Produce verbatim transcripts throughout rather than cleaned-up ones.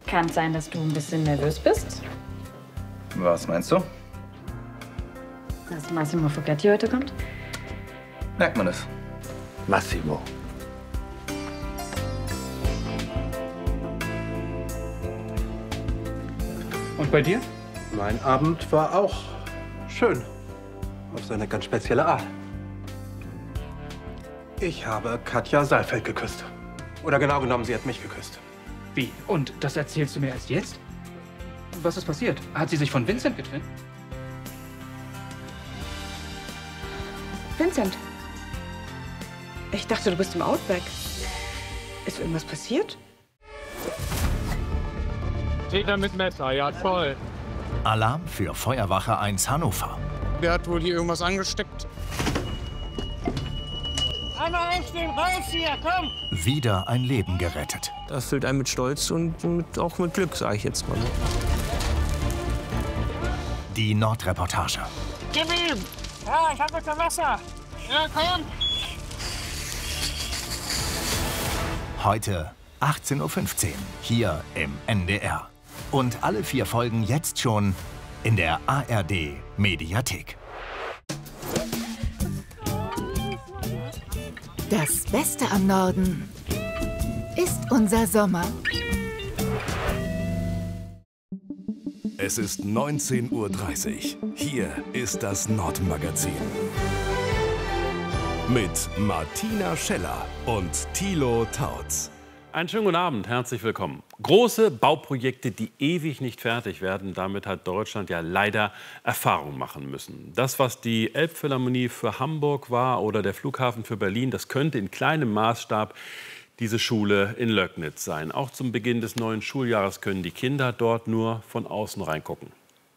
Kann es sein, dass du ein bisschen nervös bist? Was meinst du? Dass Massimo Fogetti heute kommt? Merkt man es? Massimo. Und bei dir? Mein Abend war auch schön. Auf seine ganz spezielle Art. Ich habe Katja Saalfeld geküsst. Oder genau genommen, sie hat mich geküsst. Wie? Und das erzählst du mir erst jetzt? Was ist passiert? Hat sie sich von Vincent getrennt? Vincent, ich dachte, du bist im Outback. Ist irgendwas passiert? Täter mit Messer, ja toll. Alarm für Feuerwache eins Hannover. Der hat wohl hier irgendwas angesteckt. Einmal aufstehen, raus hier, komm! Wieder ein Leben gerettet. Das füllt einen mit Stolz und mit, auch mit Glück, sage ich jetzt mal. Die Nordreportage. Gib ihm! Ja, ich hab jetzt ein Messer. Ja, komm! Heute achtzehn Uhr fünfzehn, hier im N D R. Und alle vier Folgen jetzt schon in der A R D Mediathek. Das Beste am Norden ist unser Sommer. Es ist neunzehn Uhr dreißig. Hier ist das Nordmagazin. Mit Martina Scheller und Thilo Tautz. Einen schönen guten Abend, herzlich willkommen. Große Bauprojekte, die ewig nicht fertig werden, damit hat Deutschland ja leider Erfahrung machen müssen. Das, was die Elbphilharmonie für Hamburg war oder der Flughafen für Berlin, das könnte in kleinem Maßstab diese Schule in Löcknitz sein. Auch zum Beginn des neuen Schuljahres können die Kinder dort nur von außen reingucken.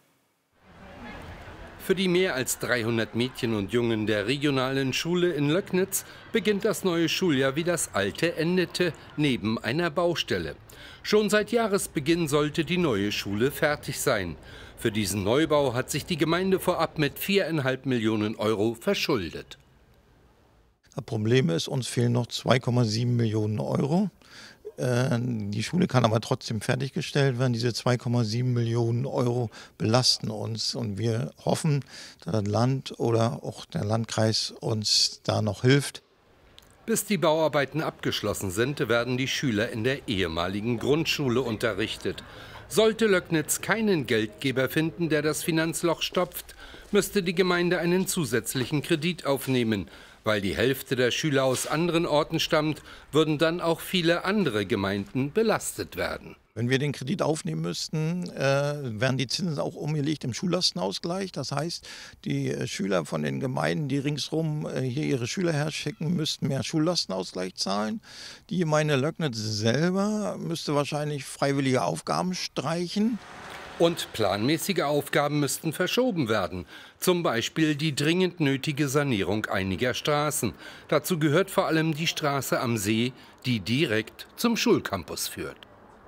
Für die mehr als dreihundert Mädchen und Jungen der regionalen Schule in Löcknitz beginnt das neue Schuljahr, wie das alte endete, neben einer Baustelle. Schon seit Jahresbeginn sollte die neue Schule fertig sein. Für diesen Neubau hat sich die Gemeinde vorab mit viereinhalb Millionen Euro verschuldet. Das Problem ist, uns fehlen noch zwei Komma sieben Millionen Euro. Die Schule kann aber trotzdem fertiggestellt werden. Diese zwei Komma sieben Millionen Euro belasten uns. Und wir hoffen, dass das Land oder auch der Landkreis uns da noch hilft. Bis die Bauarbeiten abgeschlossen sind, werden die Schüler in der ehemaligen Grundschule unterrichtet. Sollte Löcknitz keinen Geldgeber finden, der das Finanzloch stopft, müsste die Gemeinde einen zusätzlichen Kredit aufnehmen. Weil die Hälfte der Schüler aus anderen Orten stammt, würden dann auch viele andere Gemeinden belastet werden. Wenn wir den Kredit aufnehmen müssten, äh, werden die Zinsen auch umgelegt im Schullastenausgleich. Das heißt, die äh, Schüler von den Gemeinden, die ringsherum äh, hier ihre Schüler herschicken, müssten mehr Schullastenausgleich zahlen. Die Gemeinde Löcknitz selber müsste wahrscheinlich freiwillige Aufgaben streichen. Und planmäßige Aufgaben müssten verschoben werden. Zum Beispiel die dringend nötige Sanierung einiger Straßen. Dazu gehört vor allem die Straße am See, die direkt zum Schulcampus führt.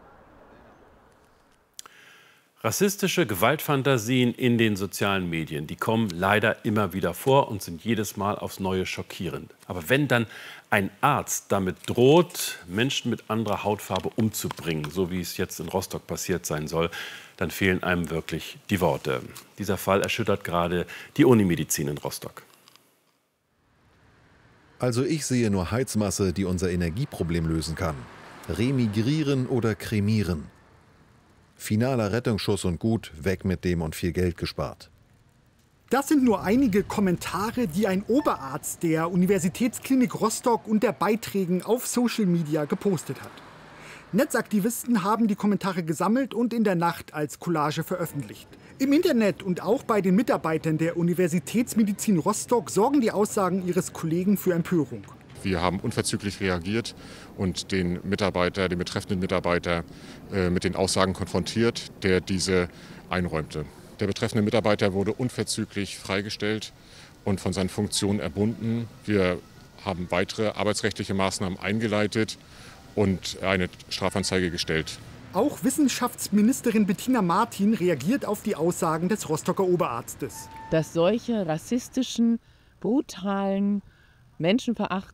Rassistische Gewaltfantasien in den sozialen Medien, die kommen leider immer wieder vor und sind jedes Mal aufs Neue schockierend. Aber wenn dann ein Arzt damit droht, Menschen mit anderer Hautfarbe umzubringen, so wie es jetzt in Rostock passiert sein soll, dann fehlen einem wirklich die Worte. Dieser Fall erschüttert gerade die Unimedizin in Rostock. Also ich sehe nur Heizmasse, die unser Energieproblem lösen kann. Remigrieren oder kremieren. Finaler Rettungsschuss und gut, weg mit dem und viel Geld gespart. Das sind nur einige Kommentare, die ein Oberarzt der Universitätsklinik Rostock unter Beiträgen auf Social Media gepostet hat. Netzaktivisten haben die Kommentare gesammelt und in der Nacht als Collage veröffentlicht. Im Internet und auch bei den Mitarbeitern der Universitätsmedizin Rostock sorgen die Aussagen ihres Kollegen für Empörung. Wir haben unverzüglich reagiert und den Mitarbeiter, den betreffenden Mitarbeiter äh, mit den Aussagen konfrontiert, der diese einräumte. Der betreffende Mitarbeiter wurde unverzüglich freigestellt und von seinen Funktionen erbunden. Wir haben weitere arbeitsrechtliche Maßnahmen eingeleitet und eine Strafanzeige gestellt. Auch Wissenschaftsministerin Bettina Martin reagiert auf die Aussagen des Rostocker Oberarztes. Dass solche rassistischen, brutalen, menschenverachtenden